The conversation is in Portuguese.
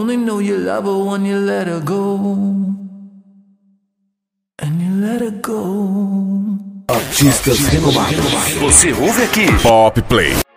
only know you love her when you let her go. And you let her go. Artistas renomados. Você ouve aqui Pop Play.